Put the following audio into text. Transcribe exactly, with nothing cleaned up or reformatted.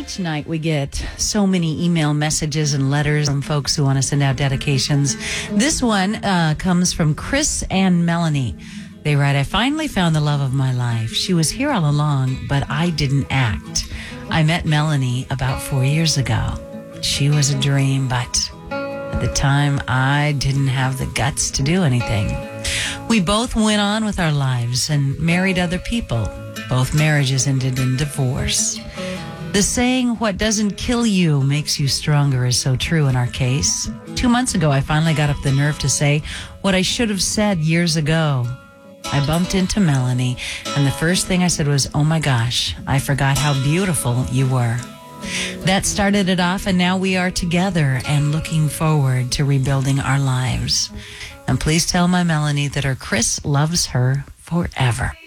Each night we get so many email messages and letters from folks who want to send out dedications. This one uh, comes from Chris and Melanie. They write, I finally found the love of my life. She was here all along, but I didn't act. I met Melanie about four years ago. She was a dream, but at the time I didn't have the guts to do anything. We both went on with our lives and married other people. Both marriages ended in divorce. The saying, what doesn't kill you makes you stronger, is so true in our case. Two months ago, I finally got up the nerve to say what I should have said years ago. I bumped into Melanie, and the first thing I said was, oh my gosh, I forgot how beautiful you were. That started it off, and now we are together and looking forward to rebuilding our lives. And please tell my Melanie that her Chris loves her forever.